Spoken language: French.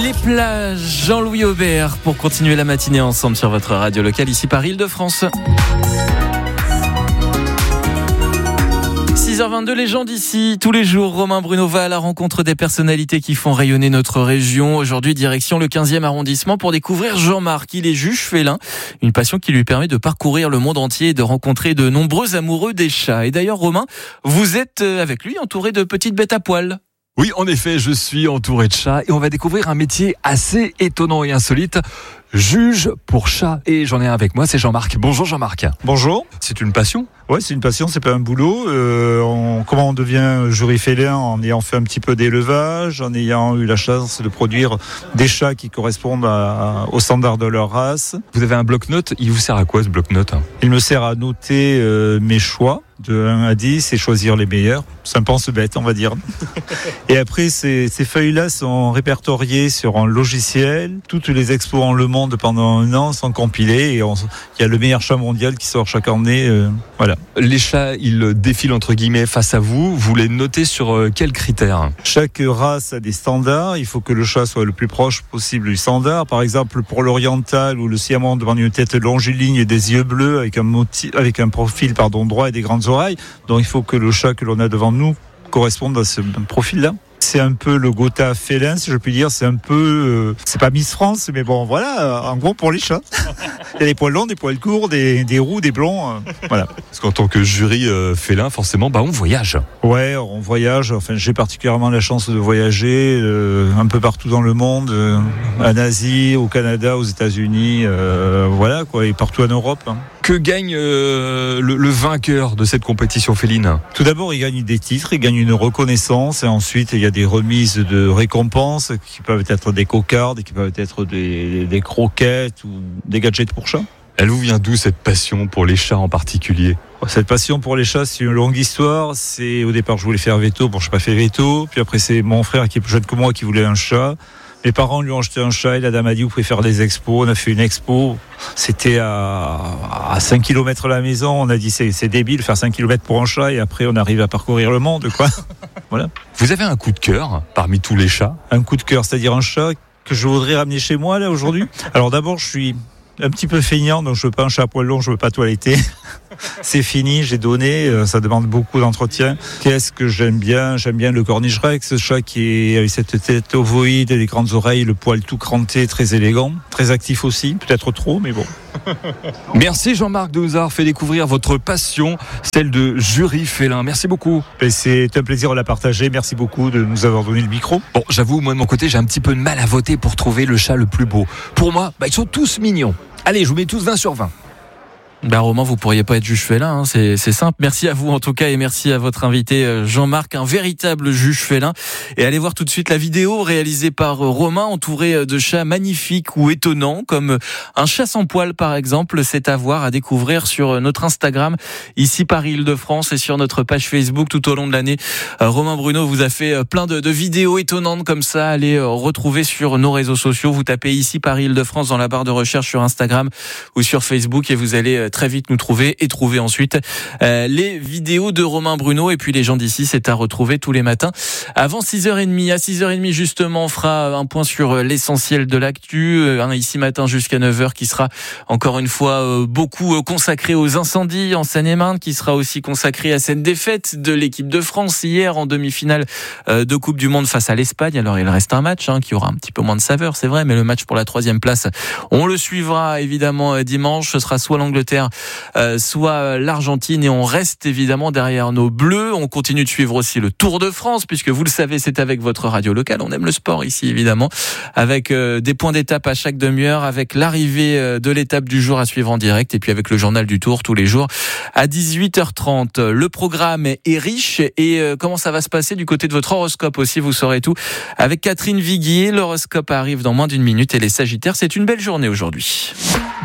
Les plages, Jean-Louis Aubert, pour continuer la matinée ensemble sur votre radio locale ici par Île-de-France. 6h22, les gens d'ici. Tous les jours, Romain Bruno va à la rencontre des personnalités qui font rayonner notre région. Aujourd'hui, direction le 15e arrondissement pour découvrir Jean-Marc. Il est juge félin, une passion qui lui permet de parcourir le monde entier et de rencontrer de nombreux amoureux des chats. Et d'ailleurs, Romain, vous êtes avec lui entouré de petites bêtes à poil. Oui, en effet, je suis entouré de chats et on va découvrir un métier assez étonnant et insolite. Juge pour chats. Et j'en ai un avec moi, c'est Jean-Marc. Bonjour Jean-Marc. Bonjour. C'est une passion ? Ouais, c'est une passion, c'est pas un boulot. Comment on devient jury félin? En ayant fait un petit peu d'élevage, en ayant eu la chance de produire des chats qui correspondent aux standards de leur race. Vous avez un bloc-notes, il vous sert à quoi ce bloc-notes ? Il me sert à noter mes choix de 1 à 10 et choisir les meilleurs. Ça me pense bête, on va dire. Et après, ces feuilles-là sont répertoriées sur un logiciel. Toutes les expos en le monde pendant un an sont compilées et il y a le meilleur chat mondial qui sort chaque année. Voilà. Les chats, ils défilent entre guillemets face à vous. Vous les notez sur quels critères ? Chaque race a des standards. Il faut que le chat soit le plus proche possible du standard. Par exemple, pour l'oriental ou le siamois, on demande une tête longiligne et des yeux bleus avec un profil droit et des grandes oreilles. Donc il faut que le chat que l'on a devant nous corresponde à ce profil-là. C'est un peu le Gotha félin, si je puis dire. C'est un peu, c'est pas Miss France, mais bon, voilà, en gros pour les chats. Il y a des poils longs, des poils courts, des roux, des blonds, voilà. Parce qu'en tant que jury félin, forcément, on voyage. Ouais, on voyage. Enfin, j'ai particulièrement la chance de voyager un peu partout dans le monde, en Asie, au Canada, aux États-Unis, voilà quoi, et partout en Europe. Que gagne le vainqueur de cette compétition féline ? Tout d'abord, il gagne des titres, il gagne une reconnaissance, et ensuite il y a des remises de récompenses qui peuvent être des cocardes, qui peuvent être des croquettes ou des gadgets pour chats. Elle vous vient d'où cette passion pour les chats en particulier ? Cette passion pour les chats, c'est une longue histoire. C'est au départ, je voulais faire veto, bon, je n'ai pas fait veto. Puis après, c'est mon frère qui est plus jeune que moi qui voulait un chat. Mes parents lui ont acheté un chat et la dame a dit vous pouvez faire des expos. On a fait une expo, c'était à 5 km de la maison. On a dit c'est débile faire 5 km pour un chat et après on arrive à parcourir le monde, quoi. Voilà. Vous avez un coup de cœur parmi tous les chats ? Un coup de cœur, c'est-à-dire un chat que je voudrais ramener chez moi là aujourd'hui. Alors d'abord, je suis un petit peu feignant, donc je veux pas un chat à poil long, je veux pas toiletter. C'est fini, j'ai donné, ça demande beaucoup d'entretien. Qu'est-ce que j'aime bien ? J'aime bien le Cornish Rex, ce chat qui est avec cette tête ovoïde et les grandes oreilles, le poil tout cranté, très élégant, très actif aussi, peut-être trop, mais bon. Merci Jean-Marc de nous avoir fait découvrir votre passion, celle de jury félin. Merci beaucoup. Et c'est un plaisir de la partager, merci beaucoup de nous avoir donné le micro. Bon, j'avoue, moi de mon côté, j'ai un petit peu de mal à voter pour trouver le chat le plus beau. Pour moi, ils sont tous mignons. Allez, je vous mets tous 20 sur 20. Romain, vous pourriez pas être juge félin, c'est simple. Merci à vous en tout cas et merci à votre invité Jean-Marc, un véritable juge félin. Et allez voir tout de suite la vidéo réalisée par Romain, entouré de chats magnifiques ou étonnants, comme un chat sans poil par exemple. C'est à voir, à découvrir sur notre Instagram, ici Paris Île-de-France, et sur notre page Facebook tout au long de l'année. Romain Bruno vous a fait plein de vidéos étonnantes comme ça. Allez retrouver sur nos réseaux sociaux. Vous tapez ici Paris Île-de-France dans la barre de recherche sur Instagram ou sur Facebook et vous allez très vite nous trouver et trouver ensuite les vidéos de Romain Bruno. Et puis les gens d'ici, c'est à retrouver tous les matins avant 6h30. À 6h30 justement, on fera un point sur l'essentiel de l'actu, ici matin jusqu'à 9h, qui sera encore une fois beaucoup consacré aux incendies en Seine-et-Marne, qui sera aussi consacré à cette défaite de l'équipe de France hier en demi-finale de Coupe du Monde face à l'Espagne. Alors il reste un match qui aura un petit peu moins de saveur, c'est vrai, mais le match pour la 3e place, on le suivra évidemment dimanche. Ce sera soit l'Angleterre, soit l'Argentine, et on reste évidemment derrière nos bleus. On continue de suivre aussi le Tour de France, puisque vous le savez, c'est avec votre radio locale. On aime le sport ici évidemment, avec des points d'étape à chaque demi-heure, avec l'arrivée de l'étape du jour à suivre en direct, et puis avec le journal du Tour tous les jours à 18h30. Le programme est riche, et comment ça va se passer du côté de votre horoscope aussi, vous saurez tout avec Catherine Viguier. L'horoscope arrive dans moins d'une minute, et les Sagittaires, c'est une belle journée aujourd'hui.